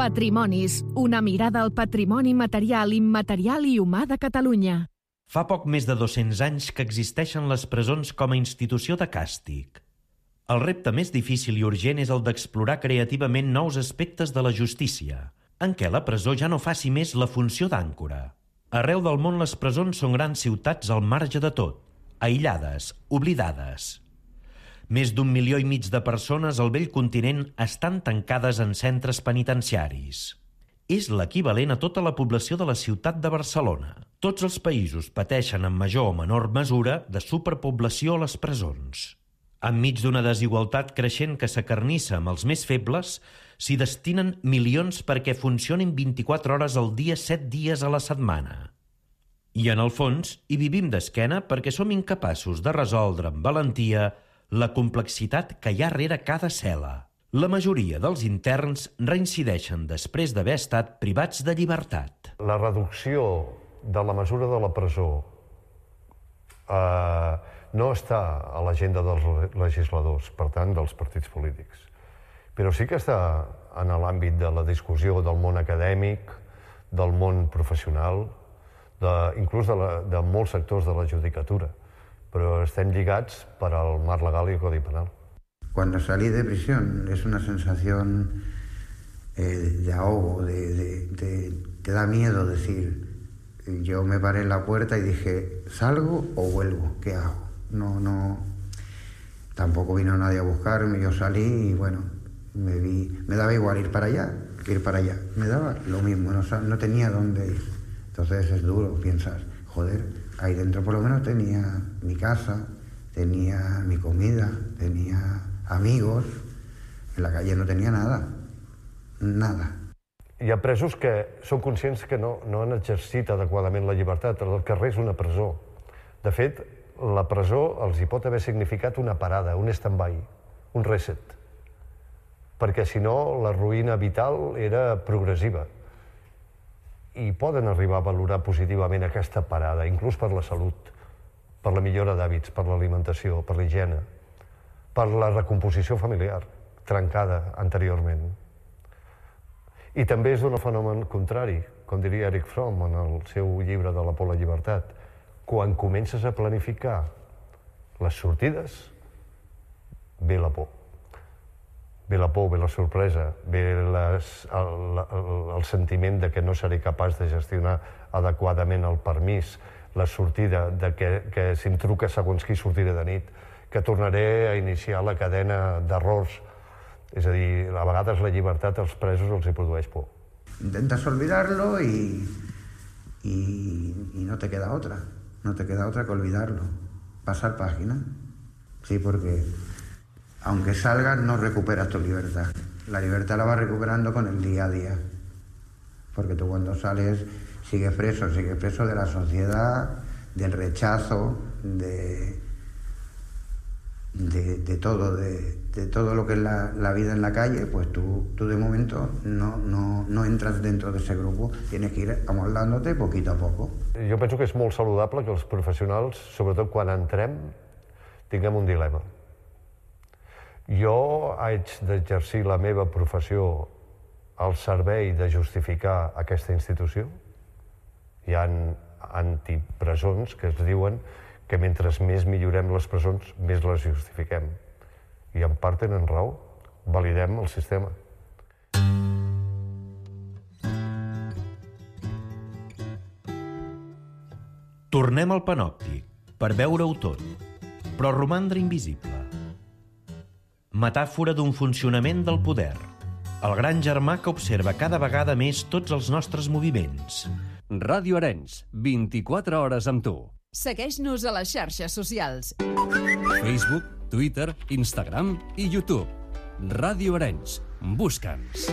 Patrimonis, una mirada al patrimoni material, immaterial i humà de Catalunya. Fa poc més de 200 anys que existeixen les presons com a institució de càstig. El repte més difícil i urgent és el d'explorar creativament nous aspectes de la justícia, en què la presó ja no faci més la funció d'àncora. Arreu del món les presons són grans ciutats al marge de tot, aïllades, oblidades. Més d'1,5 milió de persones al vell continent estan tancades en centres penitenciaris. És l'equivalent a tota la població de la ciutat de Barcelona. Tots els països pateixen en major o menor mesura de superpoblació a les presons. Enmig d'una desigualtat creixent que s'acarnissa amb els més febles, s'hi destinen milions perquè funcionin 24 hores al dia, 7 dies a la setmana. I en el fons hi vivim d'esquena perquè som incapaços de resoldre amb valentia la complexitat que hi ha rere cada cel·la. La majoria dels interns reincideixen després d'haver estat privats de llibertat. La reducció de la mesura de la presó no està a l'agenda dels legisladors, per tant, dels partits polítics. Però sí que està en l'àmbit de la discussió del món acadèmic, del món professional, inclús de molts sectors de la judicatura. Pero estén ligados para el marc legal y el Código Penal. Cuando salí de prisión es una sensación de ahogo, te da miedo decir. Yo me paré en la puerta y dije, ¿salgo o vuelvo? ¿Qué hago? No, tampoco vino nadie a buscarme, yo salí y bueno, me daba igual ir para allá que ir para allá. Me daba lo mismo, no tenía dónde ir. Entonces es duro, piensas, joder, ahí dentro por lo menos tenía mi casa, tenía mi comida, tenía amigos. En la calle no tenía nada. Nada. Hi ha presos que són conscients que no han exercit adequadament la llibertat. El carrer és una presó. De fet, la presó els hi pot haver significat una parada, un stand-by, un reset. Perquè si no, la ruïna vital era progressiva. I poden arribar a valorar positivament aquesta parada, inclús per la salut, per la millora d'hàbits, per l'alimentació, per l'higiene, per la recomposició familiar, trencada anteriorment. I també és d'un fenomen contrari, com diria Erich Fromm en el seu llibre de la por a la llibertat. Quan comences a planificar les sortides, ve la por. Ve la por, ve la sorpresa, ve el sentiment de que no seré capaç de gestionar adequadament el permís, la sortida, de que si em truca segons qui sortiré de nit, que tornaré a iniciar la cadena d'errors. És a dir, a vegades la llibertat als presos els hi produeix por. Intentas olvidarlo y no te queda otra. No te queda otra que olvidarlo. Pasar página. Sí, porque aunque salgas no recuperas tu libertad. La libertad la vas recuperando con el día a día. Porque tú cuando sales sigues preso de la sociedad, del rechazo, de todo lo que es la vida en la calle, pues tú de momento no entras dentro de ese grupo, tienes que ir amoldándote poquito a poco. Jo penso que és molt saludable que els professionals, sobretot quan entrem, tinguem un dilema. Jo haig d'exercir la meva professió al servei de justificar aquesta institució. Hi ha antipresons que es diuen que mentre més millorem les presons, més les justifiquem. I en part tenen raó. Validem el sistema. Tornem al panòptic per veure-ho tot, però romandre invisible. Metàfora d'un funcionament del poder. El gran germà que observa cada vegada més tots els nostres moviments. Ràdio Arenys, 24 hores amb tu. Segueix-nos a les xarxes socials. Facebook, Twitter, Instagram i YouTube. Ràdio Arenys. Busca'ns.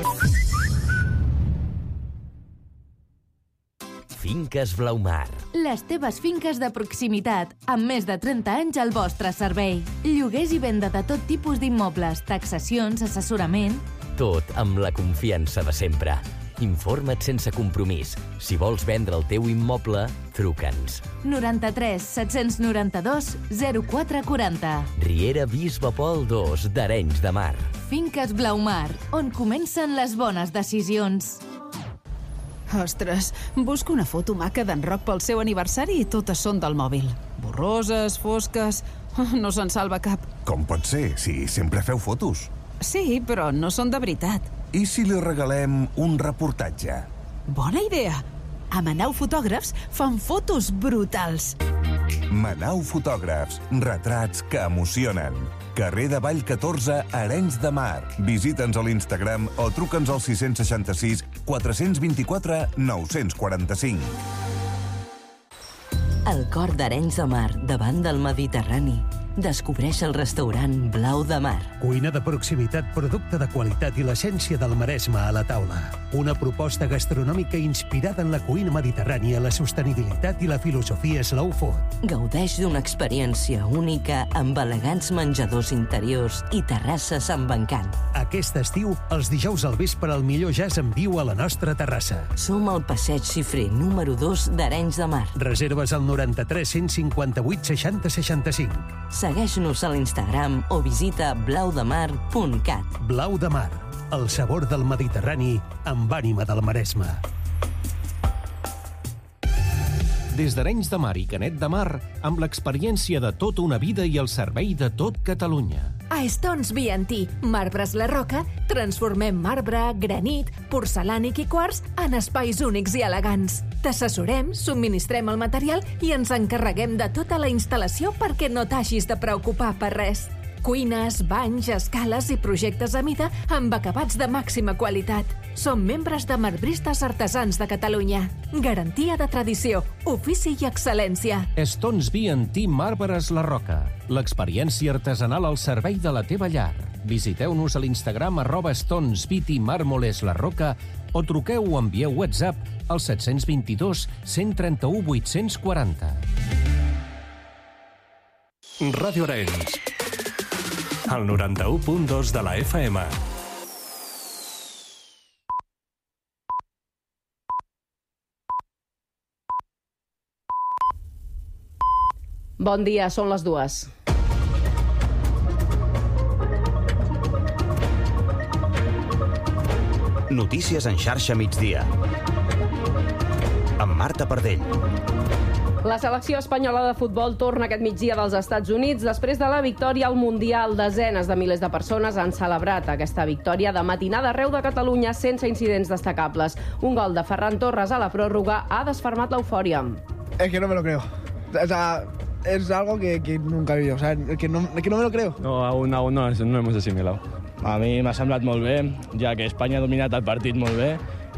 Finques Blaumar. Les teves finques de proximitat, amb més de 30 anys al vostre servei. Lloguers i venda de tot tipus d'immobles, taxacions, assessorament... Tot amb la confiança de sempre. Informa't sense compromís. Si vols vendre el teu immoble, truca'ns. 93 792 0440. Riera Bisbe Pol 2 d'Arenys de Mar. Finques Blaumar, on comencen les bones decisions. Ostres, busco una foto maca d'en Roc pel seu aniversari i totes són del mòbil. Borroses, fosques... No se'n salva cap. Com pot ser, si sempre feu fotos? Sí, però no són de veritat. I si li regalem un reportatge? Bona idea! A Manau Fotògrafs fan fotos brutals. Manau Fotògrafs, retrats que emocionen. Carrer de Vall 14, Arenys de Mar. Visita'ns a l'Instagram o truca'ns al 666 424 945. Al cor d'Arenys de Mar, davant del Mediterrani, descobreix el restaurant Blau de Mar. Cuina de proximitat, producte de qualitat i l'essència del Maresme a la taula. Una proposta gastronòmica inspirada en la cuina mediterrània, la sostenibilitat i la filosofia slow food. Gaudeix d'una experiència única amb elegants menjadors interiors i terrasses amb encant. Aquest estiu, els dijous al vespre, el millor jazz en viu a la nostra terrassa. Som al passeig Xifrer, número 2 d'Arenys de Mar. Reserves al 93 158 60 65. Segueix-nos a l'Instagram o visita blaudemar.cat. Blau de Mar, el sabor del Mediterrani amb ànima del Maresme. Des d'Arenys de Mar i Canet de Mar, amb l'experiència de tota una vida i el servei de tot Catalunya. A Stones B&T, Marbres La Roca, transformem marbre, granit, porcelànic i quars en espais únics i elegants. T'assessorem, subministrem el material i ens encarreguem de tota la instal·lació perquè no t'hagis de preocupar per res. Cuines, banys, escales i projectes a mida amb acabats de màxima qualitat. Som membres de Marbristes Artesans de Catalunya. Garantia de tradició, ofici i excel·lència. Stones B&T Marbres La Roca. L'experiència artesanal al servei de la teva llar. Visiteu-nos a l'Instagram @StonesBT Mármoles La Roca o truqueu o envieu WhatsApp al 722 131 840. Ràdio Arenys, al 91.2 de la FM. Bon dia, són les 2. Notícies en xarxa migdia. Amb Marta Pardell. La selecció espanyola de futbol torna aquest migdia dels Estats Units. Després de la victòria al Mundial, desenes de milers de persones han celebrat aquesta victòria de matinada arreu de Catalunya sense incidents destacables. Un gol de Ferran Torres a la pròrroga ha desfermat l'eufòria. Es que no me lo creo. O sea, es algo que nunca he vivido. O sea, que no me lo creo. No, aún no hemos asimilado. A mi m'ha semblat molt bé, ja que Espanya ha dominat el partit molt bé.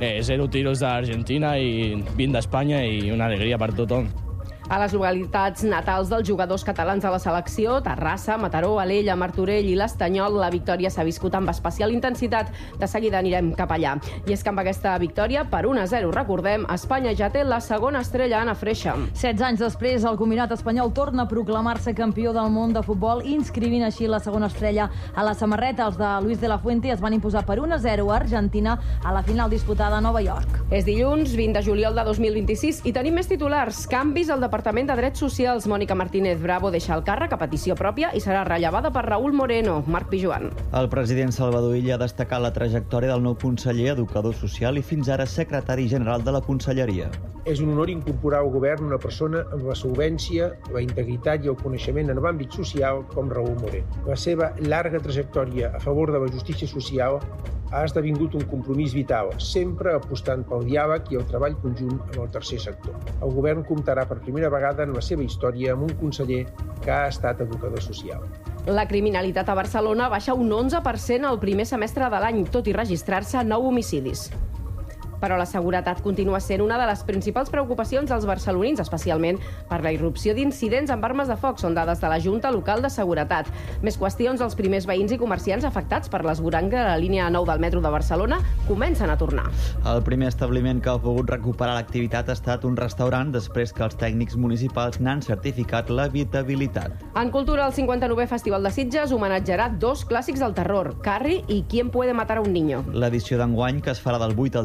0 tiros d'Argentina i 20 d'Espanya i una alegria per tothom. A les localitats natals dels jugadors catalans de la selecció, Terrassa, Mataró, Alella, Martorell i l'Estanyol, la victòria s'ha viscut amb especial intensitat. De seguida anirem cap allà. I és que amb aquesta victòria, per 1-0, recordem, Espanya ja té la segona estrella a Anna Freixa. 16 anys després, el combinat espanyol torna a proclamar-se campió del món de futbol, inscrivint així la segona estrella a la samarreta. Els de Luis de la Fuente es van imposar per 1-0 a Argentina a la final disputada a Nova York. És dilluns, 20 de juliol de 2026, i tenim més titulars. Canvis al Departament de Drets Socials. Mònica Martínez Bravo deixa el càrrec a petició pròpia i serà rellevada per Raúl Moreno. Marc Pijuan. El president Salvador Illa ha destacat la trajectòria del nou conseller educador social i fins ara secretari general de la Conselleria. És un honor incorporar al govern una persona amb la solvència, la integritat i el coneixement en l'àmbit social com Raúl Moreno. La seva llarga trajectòria a favor de la justícia social ha esdevingut un compromís vital, sempre apostant pel diàleg i el treball conjunt amb el tercer sector. El govern comptarà per primera vegada en la seva història amb un conseller que ha estat educador social. La criminalitat a Barcelona baixa un 11% al primer semestre de l'any, tot i registrar-se 9 homicidis. Però la seguretat continua sent una de les principals preocupacions dels barcelonins, especialment per la irrupció d'incidents amb armes de foc, són dades de la Junta Local de Seguretat. Més qüestions, els primers veïns i comerciants afectats per l'esvoranc de la línia 9 del metro de Barcelona comencen a tornar. El primer establiment que ha pogut recuperar l'activitat ha estat un restaurant després que els tècnics municipals n'han certificat l'habitabilitat. En cultura, el 59è Festival de Sitges homenatjarà 2 clàssics del terror, Carrie i Quién puede matar a un niño. L'edició d'enguany, que es farà del 8 al 18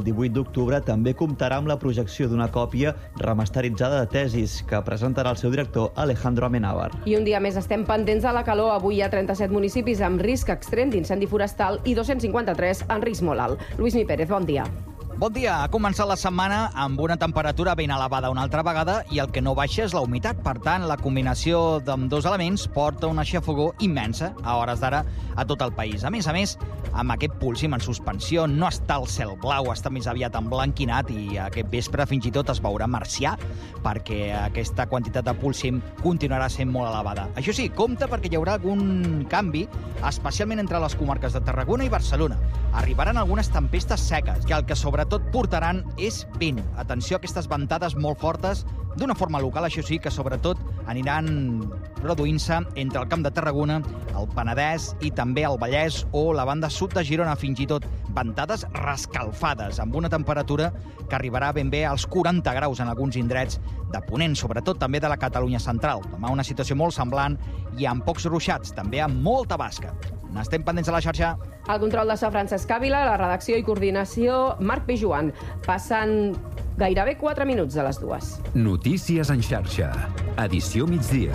d'octubre també comptarà amb la projecció d'una còpia remasteritzada de Tesis, que presentarà el seu director Alejandro Amenábar. I un dia més estem pendents de la calor. Avui hi ha 37 municipis amb risc extrem d'incendi forestal i 253 en risc molt alt. Lluís Mi Pérez, bon dia. Bon dia. Ha començat la setmana amb una temperatura ben elevada una altra vegada i el que no baixa és la humitat. Per tant, la combinació d'ambdós elements porta una xafogor immensa a hores d'ara a tot el país. A més, amb aquest púlsim en suspensió no està el cel blau, està més aviat emblanquinat i aquest vespre fins i tot es veurà marcià perquè aquesta quantitat de púlsim continuarà sent molt elevada. Això sí, compte perquè hi haurà algun canvi, especialment entre les comarques de Tarragona i Barcelona. Arribaran algunes tempestes seques, que el que sobretot portaran és vent. Atenció a aquestes ventades molt fortes, d'una forma local, això sí, que sobretot aniran reduint-se entre el Camp de Tarragona, el Penedès i també el Vallès o la banda sud de Girona, fins i tot ventades rescalfades, amb una temperatura que arribarà ben bé als 40 graus en alguns indrets de Ponent, sobretot també de la Catalunya central. Demà una situació molt semblant i amb pocs ruixats, també amb molta basca. N'estem pendents a la xarxa. El control de so, Francesc Ávila, la redacció i coordinació, Marc Pijuan. Passen gairebé 4 minuts de les 2. Notícies en xarxa. Edició migdia.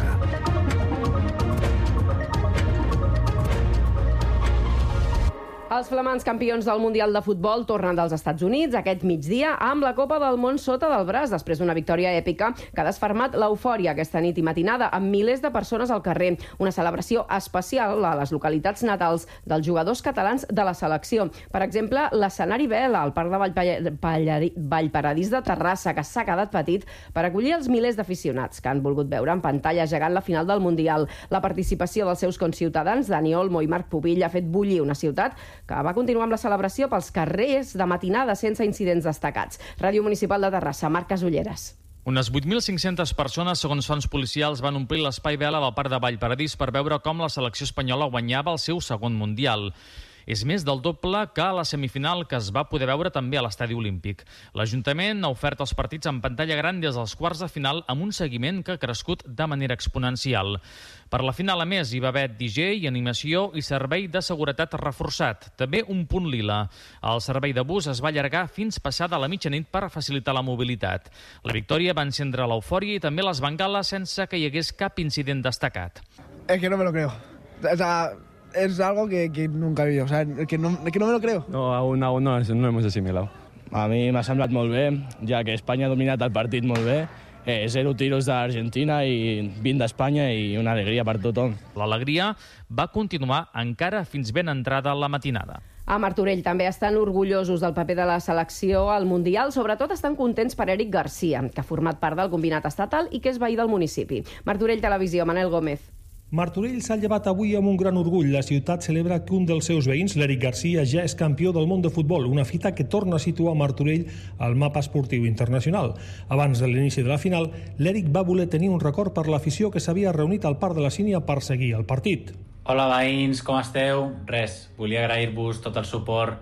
Els flamants campions del Mundial de Futbol tornen dels Estats Units aquest migdia amb la Copa del Món sota del braç, després d'una victòria èpica que ha desfermat l'eufòria aquesta nit i matinada amb milers de persones al carrer. Una celebració especial a les localitats natals dels jugadors catalans de la selecció. Per exemple, l'escenari Vela, al Parc de Vallparadís de Terrassa, que s'ha quedat petit per acollir els milers d'aficionats que han volgut veure en pantalla gegant la final del Mundial. La participació dels seus conciutadans, Dani Olmo i Marc Pubill, ha fet bullir una ciutat que va continuar amb la celebració pels carrers de matinada sense incidents destacats. Ràdio Municipal de Terrassa, Marc Casulleres. Unes 8.500 persones, segons fonts policials, van omplir l'espai Vela del Parc de Vallparadís per veure com la selecció espanyola guanyava el seu segon Mundial. És més del doble que a la semifinal que es va poder veure també a l'Estadi Olímpic. L'Ajuntament ha ofert els partits en pantalla gran des dels quarts de final amb un seguiment que ha crescut de manera exponencial. Per la final, a més, hi va haver DJ, animació i servei de seguretat reforçat. També un punt lila. El servei de bus es va allargar fins passada la mitjanit per facilitar la mobilitat. La victòria va encendre l'eufòria i també les bengales sense que hi hagués cap incident destacat. Es que no me lo creo. O sea, es algo que nunca he vivido. O sea, que no me lo creo. No, aún no hemos asimilado. A mi m'ha semblat molt bé, ja que Espanya ha dominat el partit molt bé. 0 tiros d'Argentina i 20 d'Espanya i una alegria per tothom. L'alegria va continuar encara fins ben entrada la matinada. A Martorell també estan orgullosos del paper de la selecció al Mundial. Sobretot estan contents per Eric Garcia, que ha format part del combinat estatal i que és veí del municipi. Martorell Televisió, Manel Gómez. Martorell s'ha llevat avui amb un gran orgull. La ciutat celebra que un dels seus veïns, l'Eric Garcia, ja és campió del món de futbol, una fita que torna a situar Martorell al mapa esportiu internacional. Abans de l'inici de la final, l'Eric va voler tenir un record per l'afició que s'havia reunit al Parc de la Sínia per seguir el partit. Hola veïns, com esteu? Res, volia agrair-vos tot el suport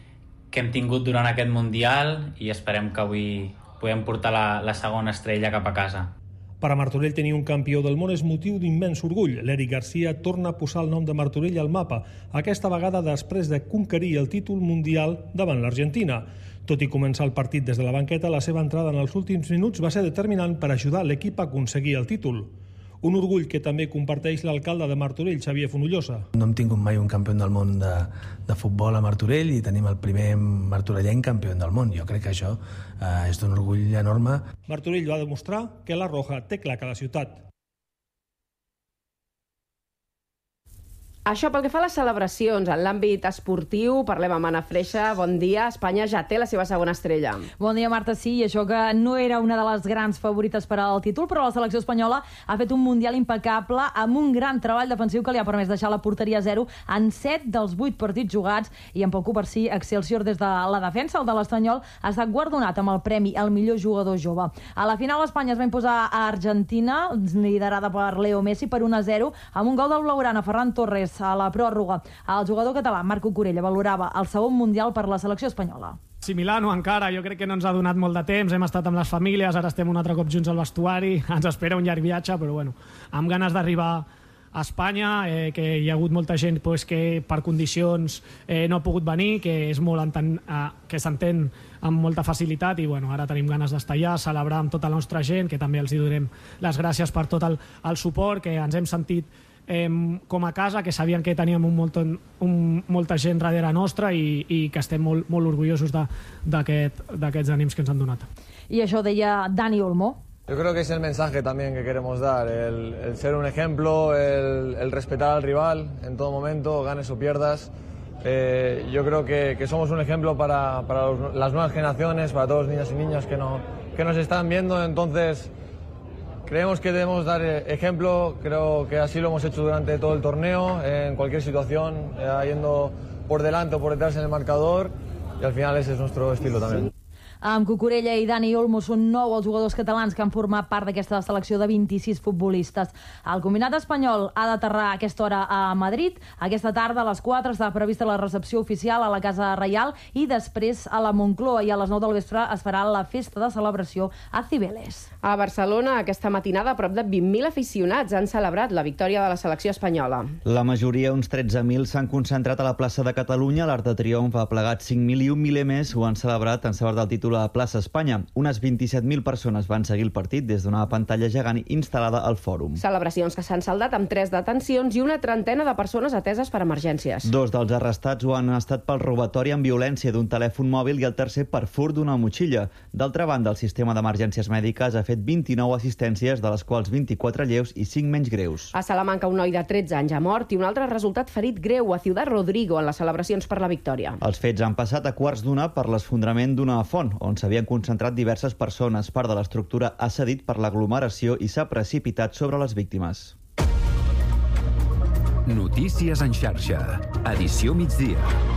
que hem tingut durant aquest Mundial i esperem que avui podem portar la segona estrella cap a casa. Per a Martorell tenir un campió del món és motiu d'immens orgull. L'Eric Garcia torna a posar el nom de Martorell al mapa, aquesta vegada després de conquerir el títol mundial davant l'Argentina. Tot i començar el partit des de la banqueta, la seva entrada en els últims minuts va ser determinant per ajudar l'equip a aconseguir el títol. Un orgull que també comparteix l'alcalde de Martorell, Xavier Fonollosa. No hem tingut mai un campió del món de futbol a Martorell i tenim el primer martorellenc campió del món. Jo crec que això és d'un orgull enorme. Martorell va demostrar que la Roja té clar que la ciutat. Això pel que fa a les celebracions. En l'àmbit esportiu, parlem amb Anna Freixa. Bon dia. Espanya ja té la seva segona estrella. Bon dia, Marta. Sí, i això que no era una de les grans favorites per al títol, però la selecció espanyola ha fet un Mundial impecable amb un gran treball defensiu que li ha permès deixar la porteria a 0 en 7 dels 8 partits jugats i en poc per si Excelsior des de la defensa. El de l'Estanyol ha estat guardonat amb el premi al millor jugador jove. A la final, Espanya es va imposar a Argentina, liderada per Leo Messi, per 1-0, amb un gol del blaugrana Ferran Torres a la pròrroga. El jugador català Marco Corella valorava el segon Mundial per la selecció espanyola. Similar, no encara, jo crec que no ens ha donat molt de temps, hem estat amb les famílies, ara estem un altre cop junts al vestuari, ens espera un llarg viatge, però bueno, amb ganes d'arribar a Espanya, que hi ha hagut molta gent que per condicions no ha pogut venir, que s'entén amb molta facilitat i ara tenim ganes d'estar allà, celebrar amb tota la nostra gent, que també els donem les gràcies per tot el suport, que ens hem sentit com a casa, que sabien que teníem molta gent darrere nostra i que estem molt orgullosos d'aquests ànims que ens han donat. I això deia Dani Olmo. Yo creo que es el mensaje también que queremos dar, el ser un ejemplo, el respetar al rival en todo momento, ganes o pierdas. Yo creo que somos un ejemplo para las nuevas generaciones, para todos los niños y niñas que nos están viendo, entonces creemos que debemos dar ejemplo, creo que así lo hemos hecho durante todo el torneo, en cualquier situación, yendo por delante o por detrás en el marcador, y al final ese es nuestro estilo también. Amb Cucurella i Dani Olmo són 9 els jugadors catalans que han format part d'aquesta selecció de 26 futbolistes. El combinat espanyol ha d'aterrar a aquesta hora a Madrid. Aquesta tarda a les 4 està prevista la recepció oficial a la Casa Reial i després a la Moncloa, i a les 9 del vespre es farà la festa de celebració a Cibeles. A Barcelona, aquesta matinada, prop de 20.000 aficionats han celebrat la victòria de la selecció espanyola. La majoria, uns 13.000, s'han concentrat a la plaça de Catalunya. L'Arc de Triomf ha plegat 5.000 i un miler més ho han celebrat en celebrar el títol a la plaça Espanya. Unes 27.000 persones van seguir el partit des d'una pantalla gegant instal·lada al fòrum. Celebracions que s'han saldat amb 3 detencions i una trentena de persones ateses per emergències. 2 dels arrestats ho han estat pel robatori amb violència d'un telèfon mòbil i el tercer per furt d'una motxilla. D'altra banda, el sistema d'emergències mèdiques ha fet 29 assistències, de les quals 24 lleus i 5 menys greus. A Salamanca, un noi de 13 anys ha mort i un altre ha resultat ferit greu a Ciudad Rodrigo en les celebracions per la victòria. Els fets han passat a 1:15 per l'esfondrament d'una font, on s'havien concentrat diverses persones. Part de l'estructura ha cedit per l'aglomeració i s'ha precipitat sobre les víctimes. Notícies en xarxa. Edició migdia.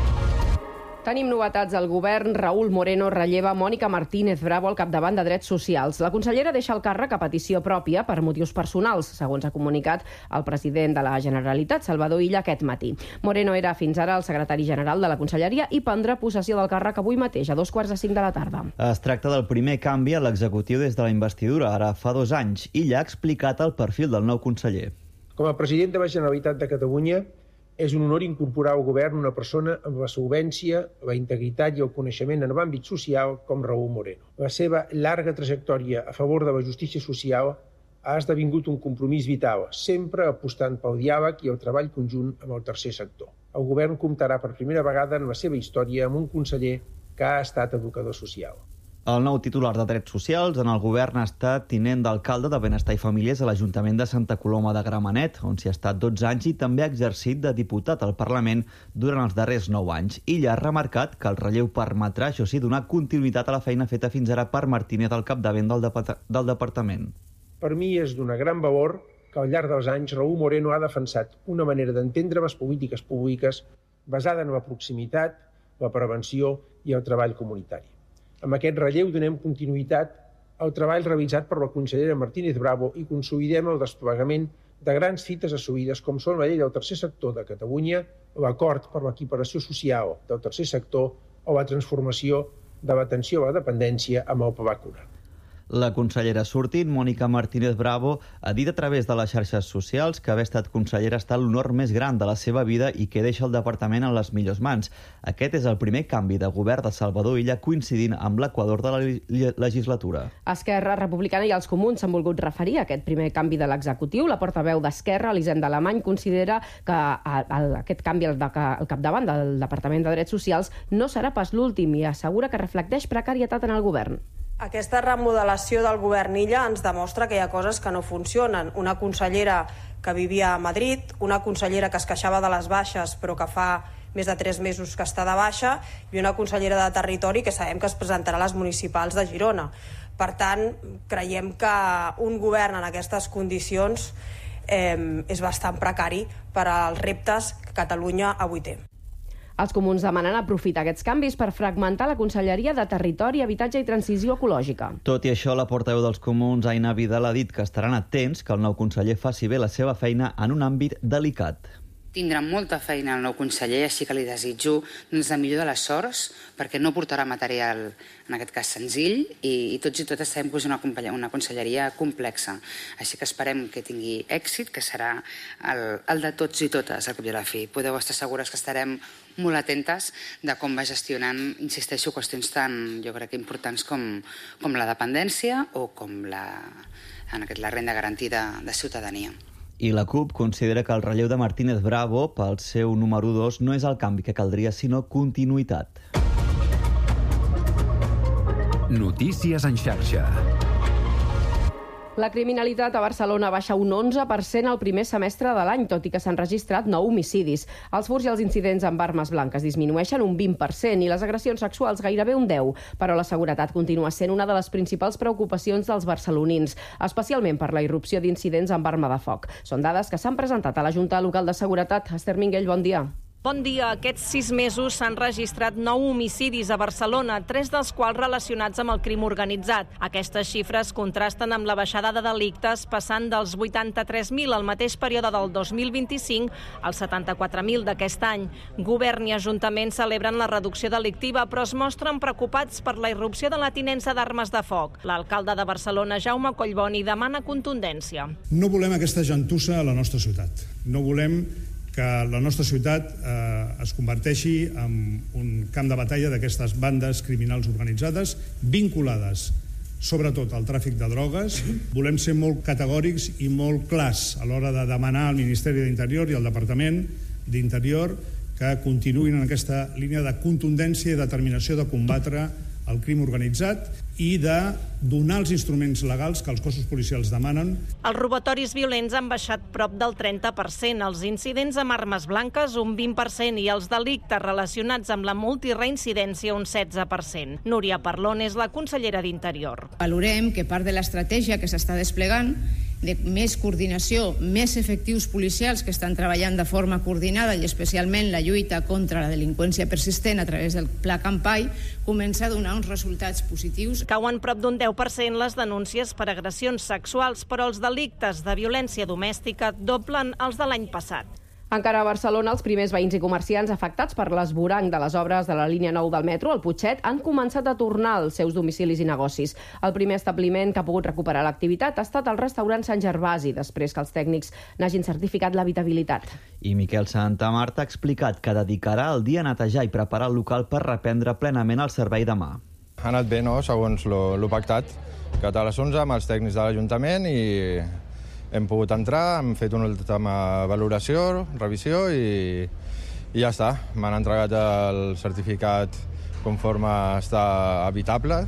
Tenim novetats al govern. Raúl Moreno relleva Mònica Martínez Bravo al capdavant de Drets Socials. La consellera deixa el càrrec a petició pròpia per motius personals, segons ha comunicat el president de la Generalitat, Salvador Illa, aquest matí. Moreno era fins ara el secretari general de la Conselleria i prendrà possessió del càrrec avui mateix, a 4:45 de la tarda. Es tracta del primer canvi a l'executiu des de la investidura, ara fa 2 anys. Illa ha explicat el perfil del nou conseller. Com a president de la Generalitat de Catalunya, és un honor incorporar al govern una persona amb la solvència, la integritat i el coneixement en l'àmbit social com Raúl Moreno. La seva llarga trajectòria a favor de la justícia social ha esdevingut un compromís vital, sempre apostant pel diàleg i el treball conjunt amb el tercer sector. El govern comptarà per primera vegada en la seva història amb un conseller que ha estat educador social. El nou titular de Drets Socials en el govern ha estat tinent d'alcalde de Benestar i Famílies a l'Ajuntament de Santa Coloma de Gramenet, on s'hi ha estat 12 anys i també ha exercit de diputat al Parlament durant els darrers 9 anys. Illa ha remarcat que el relleu permetrà, això sí, donar continuïtat a la feina feta fins ara per Martínez al capdavant del departament. Per mi és d'una gran valor que al llarg dels anys Raúl Moreno ha defensat una manera d'entendre les polítiques públiques basada en la proximitat, la prevenció i el treball comunitari. Amb aquest relleu donem continuïtat al treball realitzat per la consellera Martínez Bravo i consolidem el desplegament de grans fites assolides com són la llei del tercer sector de Catalunya, l'acord per l'equiparació social del tercer sector o la transformació de l'atenció a la dependència amb el Pla Cura. La consellera sortint, Mònica Martínez Bravo, ha dit a través de les xarxes socials que haver estat consellera ha estat l'honor més gran de la seva vida i que deixa el departament en les millors mans. Aquest és el primer canvi de govern de Salvador Illa coincidint amb l'equador de la legislatura. Esquerra Republicana i els Comuns s'han volgut referir a aquest primer canvi de l'executiu. La portaveu d'Esquerra, Elisenda Alemany, considera que aquest canvi al capdavant del Departament de Drets Socials no serà pas l'últim i assegura que reflecteix precarietat en el govern. Aquesta remodelació del govern Illa ens demostra que hi ha coses que no funcionen. Una consellera que vivia a Madrid, una consellera que es queixava de les baixes però que fa més de 3 mesos que està de baixa i una consellera de Territori que sabem que es presentarà a les municipals de Girona. Per tant, creiem que un govern en aquestes condicions és bastant precari per als reptes que Catalunya avui té. Els Comuns demanen aprofitar aquests canvis per fragmentar la Conselleria de Territori, Habitatge i Transició Ecològica. Tot i això, la portaveu dels Comuns, Aina Vidal, ha dit que estaran atents que el nou conseller faci bé la seva feina en un àmbit delicat. Tindrà molta feina el nou conseller, així que li desitjo la millor de les sorts, perquè no portarà material, en aquest cas senzill, i tots i totes sabem que és una conselleria complexa. Així que esperem que tingui èxit, que serà el de tots i totes, al cap i a la fi. Podeu estar segures que estarem molt atentes de com va gestionant, insisteixo, qüestions tan, jo crec, importants com la dependència o com la renda garantida de ciutadania. I la CUP considera que el relleu de Martínez Bravo pel seu número 2 no és el canvi que caldria, sinó continuïtat. Notícies en xarxa. La criminalitat a Barcelona baixa un 11% al primer semestre de l'any, tot i que s'han registrat 9 homicidis. Els furts i els incidents amb armes blanques disminueixen un 20% i les agressions sexuals gairebé un 10%, però la seguretat continua sent una de les principals preocupacions dels barcelonins, especialment per la irrupció d'incidents amb arma de foc. Són dades que s'han presentat a la Junta Local de Seguretat. Esther Minguell, bon dia. Bon dia. Aquests 6 mesos s'han registrat 9 homicidis a Barcelona, 3 dels quals relacionats amb el crim organitzat. Aquestes xifres contrasten amb la baixada de delictes, passant dels 83.000 al mateix període del 2025 als 74.000 d'aquest any. Govern i Ajuntament celebren la reducció delictiva, però es mostren preocupats per la irrupció de la tinença d'armes de foc. L'alcalde de Barcelona, Jaume Collboni, demana contundència. No volem aquesta gentussa a la nostra ciutat. No volem que la nostra ciutat es converteixi en un camp de batalla d'aquestes bandes criminals organitzades vinculades sobretot al tràfic de drogues. Volem ser molt categòrics i molt clars a l'hora de demanar al Ministeri d'Interior i al Departament d'Interior que continuïn en aquesta línia de contundència i determinació de combatre el crim organitzat i de donar els instruments legals que els cossos policials demanen. Els robatoris violents han baixat prop del 30%, els incidents amb armes blanques un 20% i els delictes relacionats amb la multireincidència un 16%. Núria Parlon és la consellera d'Interior. Valorem que part de l'estratègia que s'està desplegant de més coordinació, més efectius policials que estan treballant de forma coordinada i especialment la lluita contra la delinqüència persistent a través del Pla Campai comença a donar uns resultats positius. Cauen prop d'un 10% les denúncies per agressions sexuals, però els delictes de violència domèstica doblen els de l'any passat. Encara a Barcelona, els primers veïns i comerciants afectats per l'esvoranc de les obres de la línia 9 del metro, el Putxet, han començat a tornar als seus domicilis i negocis. El primer establiment que ha pogut recuperar l'activitat ha estat el restaurant Sant Gervasi, després que els tècnics n'hagin certificat l'habitabilitat. I Miquel Santamarta ha explicat que dedicarà el dia a netejar i preparar el local per reprendre plenament el servei demà. Ha anat bé, no?, segons lo pactat, que a les 11 amb els tècnics de l'Ajuntament i hem pogut entrar, hem fet una última valoració, revisió i ja està. M'han entregat el certificat conforme està habitable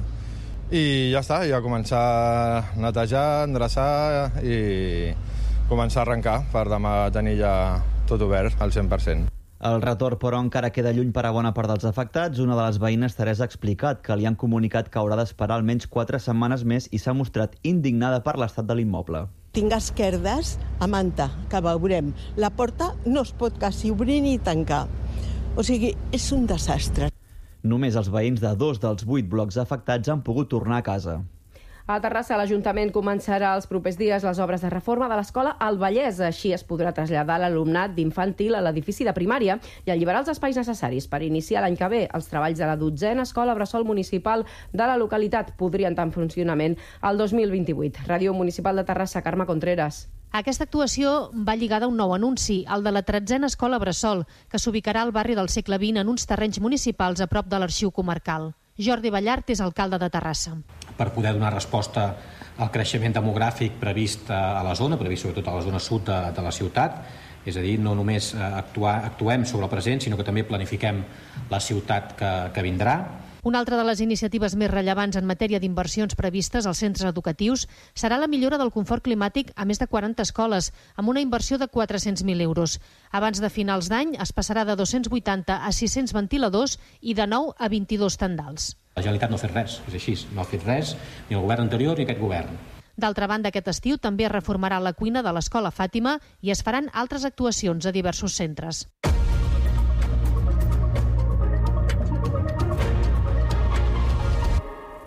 i ja està, ja començar a netejar, endreçar i començar a arrencar per demà tenir ja tot obert al 100%. El retorn, però, encara queda lluny per a bona part dels afectats. Una de les veïnes, Teresa, ha explicat que li han comunicat que haurà d'esperar almenys 4 setmanes més i s'ha mostrat indignada per l'estat de l'immoble. Tinc esquerdes a manta, que veurem. La porta no es pot quasi obrir ni tancar. O sigui, és un desastre. Només els veïns de 2 dels 8 blocs afectats han pogut tornar a casa. A Terrassa, l'Ajuntament començarà els propers dies les obres de reforma de l'escola al Vallès. Així es podrà traslladar l'alumnat d'infantil a l'edifici de primària i alliberar els espais necessaris per iniciar l'any que ve. Els treballs de la 12a escola bressol municipal de la localitat podrien estar en funcionament el 2028. Ràdio Municipal de Terrassa, Carme Contreras. Aquesta actuació va lligada a un nou anunci, el de la 13a escola bressol, que s'ubicarà al barri del segle XX en uns terrenys municipals a prop de l'arxiu comarcal. Jordi Ballart és alcalde de Terrassa. Per poder donar resposta al creixement demogràfic previst a la zona, previst sobretot a la zona sud de la ciutat, és a dir, no només actuem sobre el present, sinó que també planifiquem la ciutat que vindrà. Una altra de les iniciatives més rellevants en matèria d'inversions previstes als centres educatius serà la millora del confort climàtic a més de 40 escoles, amb una inversió de 400.000 euros. Abans de finals d'any es passarà de 280 a 600 ventiladors i de 9 a 22 tendals. La Generalitat no ha fet res, és així, no ha fet res, ni el govern anterior ni aquest govern. D'altra banda, aquest estiu també es reformarà la cuina de l'Escola Fàtima i es faran altres actuacions a diversos centres.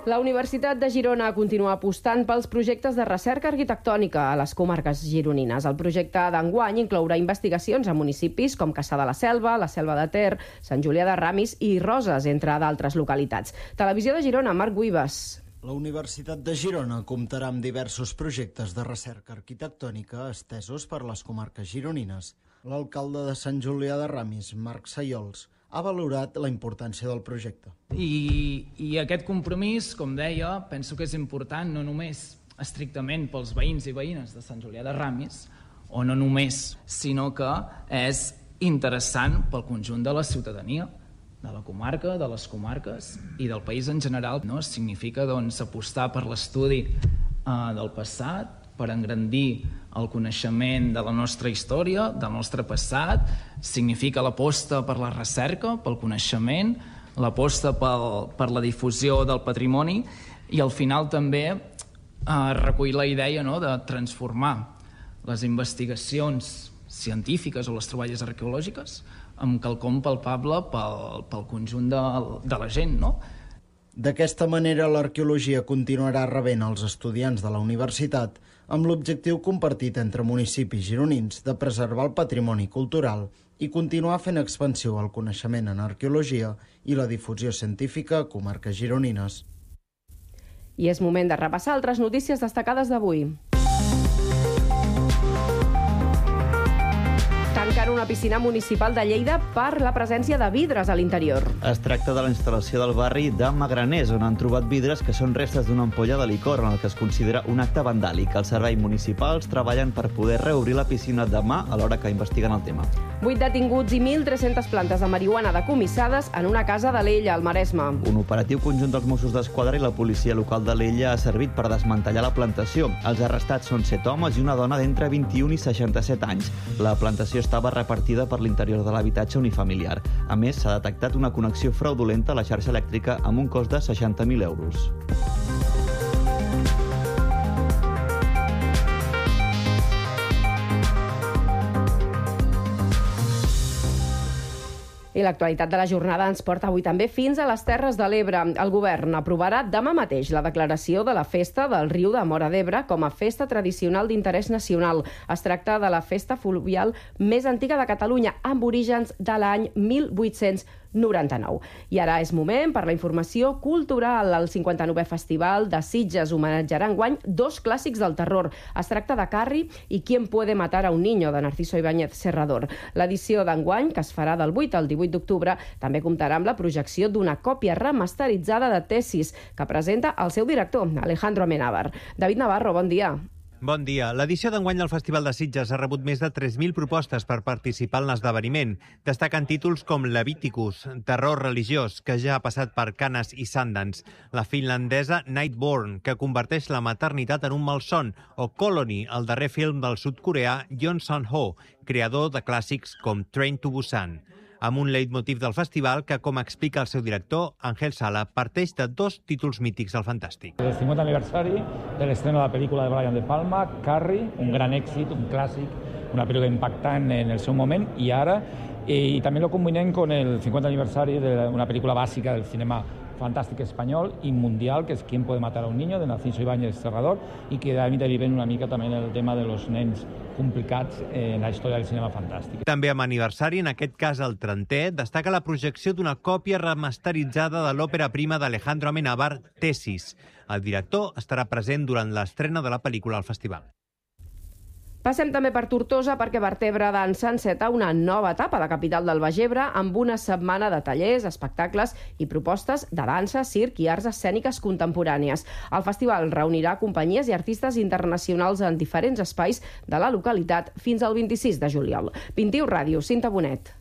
La Universitat de Girona continua apostant pels projectes de recerca arquitectònica a les comarques gironines. El projecte d'enguany inclourà investigacions a municipis com Cassà de la Selva de Ter, Sant Julià de Ramis i Roses, entre d'altres localitats. Televisió de Girona, Marc Guibas. La Universitat de Girona comptarà amb diversos projectes de recerca arquitectònica estesos per les comarques gironines. L'alcalde de Sant Julià de Ramis, Marc Sayols, ha valorat la importància del projecte. I aquest compromís, com deia, penso que és important no només estrictament pels veïns i veïnes de Sant Julià de Ramis, o no només, sinó que és interessant pel conjunt de la ciutadania, de la comarca, de les comarques i del país en general. No? Significa apostar per l'estudi del passat, per engrandir el coneixement de la nostra història, del nostre passat, significa l'aposta per la recerca, pel coneixement, l'aposta per la difusió del patrimoni i al final també recull la idea de transformar les investigacions científiques o les troballes arqueològiques amb quelcom palpable pel conjunt de la gent, no? D'aquesta manera, l'arqueologia continuarà rebent els estudiants de la universitat amb l'objectiu compartit entre municipis gironins de preservar el patrimoni cultural i continuar fent expansió al coneixement en arqueologia i la difusió científica a comarques gironines. I és moment de repassar altres notícies destacades d'avui. Tancar una piscina municipal de Lleida per la presència de vidres a l'interior. Es tracta de la instal·lació del barri de Magraners, on han trobat vidres que són restes d'una ampolla de licor, en el que es considera un acte vandàlic. Els serveis municipals treballen per poder reobrir la piscina demà, alhora que investiguen el tema. 8 detinguts i 1.300 plantes de marihuana decomissades en una casa de l'Ella, al Maresme. Un operatiu conjunt dels Mossos d'Esquadra i la policia local de l'Ella ha servit per desmantellar la plantació. Els arrestats són 7 homes i una dona d'entre 21 i 67 anys. La plantació estava repartida per l'interior de l'habitatge unifamiliar. A més, s'ha detectat una connexió fraudulenta a la xarxa elèctrica amb un cost de 60.000 euros. I l'actualitat de la jornada ens porta avui també fins a les Terres de l'Ebre. El govern aprovarà demà mateix la declaració de la festa del Riu de Móra d'Ebre com a festa tradicional d'interès nacional. Es tracta de la festa fluvial més antiga de Catalunya, amb orígens de l'any 1899. I ara és moment per la informació cultural. El 59è Festival de Sitges homenatjarà enguany 2 clàssics del terror. Es tracta de Carrie i ¿Quién puede matar a un niño?, de Narciso Ibáñez Serrador. L'edició d'enguany, que es farà del 8 al 18 d'octubre, també comptarà amb la projecció d'una còpia remasteritzada de Tesis, que presenta el seu director, Alejandro Amenábar. David Navarro, bon dia. Bon dia. L'edició d'enguany del Festival de Sitges ha rebut més de 3.000 propostes per participar en l'esdeveniment. Destaquen títols com Leviticus, terror religiós, que ja ha passat per Cannes i Sundance, la finlandesa Nightborn, que converteix la maternitat en un malson, o Colony, el darrer film del sud-coreà Yeon Sun-ho, creador de clàssics com Train to Busan, amb un leitmotiv del festival que, com explica el seu director, Ángel Sala, parteix de 2 títols mítics del fantàstic. El 50 aniversari de l'estreno de la pel·lícula de Brian De Palma, Carrie, un gran èxit, un clàssic, una pel·lícula impactant en el seu moment, i ara, i també lo combinem con el 50 aniversari d'una pel·lícula bàsica del cinema fantàstic espanyol i mundial, que és ¿Quién puede matar a un niño?, de Narciso Ibáñez Serrador, i que també deriven una mica també en el tema de los nens complicats en la història del cinema fantàstic. També amb aniversari, en aquest cas el 30è, destaca la projecció d'una còpia remasteritzada de l'òpera prima d'Alejandro Amenábar, Tesis. El director estarà present durant l'estrena de la pel·lícula al festival. Passem també per Tortosa perquè Vertebra Dansa enceta una nova etapa a la capital del Baix Ebre amb una setmana de tallers, espectacles i propostes de dansa, circ i arts escèniques contemporànies. El festival reunirà companyies i artistes internacionals en diferents espais de la localitat fins al 26 de juliol. 21 Ràdio, Cinta Bonet.